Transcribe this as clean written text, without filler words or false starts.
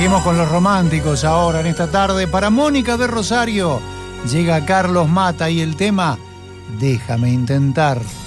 Seguimos con los románticos ahora en esta tarde. Para Mónica de Rosario llega Carlos Mata y el tema Déjame intentar.